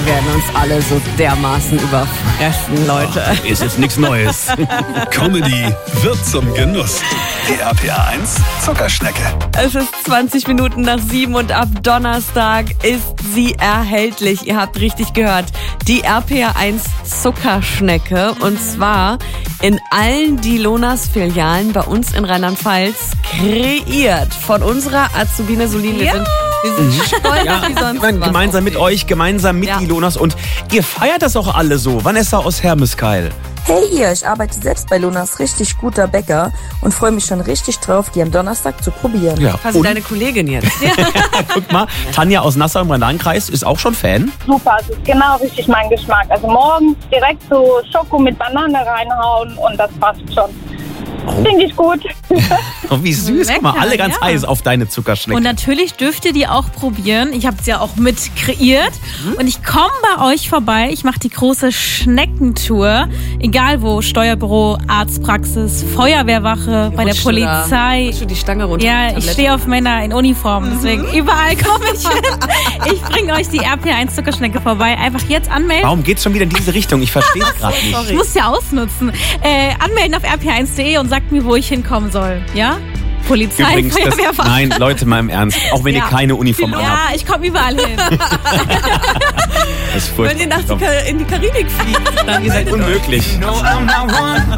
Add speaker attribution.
Speaker 1: Wir werden uns alle so dermaßen überfressen, Leute.
Speaker 2: Ist jetzt nichts Neues.
Speaker 3: Comedy wird zum Genuss. Die RPA 1 Zuckerschnecke.
Speaker 1: Es ist 20 Minuten nach 7 und ab Donnerstag ist sie erhältlich. Ihr habt richtig gehört. Die RPA 1 Zuckerschnecke. Und zwar in allen Dilonas-Filialen bei uns in Rheinland-Pfalz kreiert von unserer Azubine Solin. Wir sind stolz wie sonst was.
Speaker 2: Gemeinsam mit euch, gemeinsam mit Dilonas. Und ihr feiert das auch alle so. Vanessa aus Hermeskeil.
Speaker 4: Hey ihr, ich arbeite selbst bei Lonas richtig guter Bäcker und freue mich schon richtig drauf, die am Donnerstag zu probieren.
Speaker 2: Ja.
Speaker 1: Quasi deine Kollegin jetzt.
Speaker 2: Guck mal, Tanja aus Nassau im Rhein-Kreis ist auch schon Fan.
Speaker 5: Super, das ist genau richtig mein Geschmack. Also morgens direkt so Schoko mit Banane reinhauen und das passt schon. Finde ich gut.
Speaker 2: Oh, wie süß. Guck mal,
Speaker 6: Lecker,
Speaker 2: alle ganz
Speaker 6: ja.
Speaker 2: heiß auf deine Zuckerschnecke.
Speaker 6: Und natürlich dürft ihr die auch probieren. Ich habe es ja auch mit kreiert. Und ich komme bei euch vorbei. Ich mache die große Schneckentour. Egal wo, Steuerbüro, Arztpraxis, Feuerwehrwache, bei der Polizei.
Speaker 1: Rutscht du die Stange runter?
Speaker 6: Ja, ich stehe auf Männer in Uniform. Deswegen überall komme ich hin. Ich bringe euch die RP1 Zuckerschnecke vorbei. Einfach jetzt anmelden.
Speaker 2: Warum geht's schon wieder in diese Richtung? Ich verstehe es gerade nicht.
Speaker 6: Ich muss ja ausnutzen. Anmelden auf rp1.de und sagt mir, wo ich hinkommen soll. Ja? Polizei,
Speaker 2: Übrigens,
Speaker 6: Feuerwehrwache.
Speaker 2: nein, Leute, mal im Ernst. Auch wenn ihr keine Uniform anhabt.
Speaker 6: Ja, ich komme überall hin.
Speaker 2: Das ist furchtbar.
Speaker 1: Wenn ihr in die Karibik fliegt, dann
Speaker 2: Ihr seid unmöglich.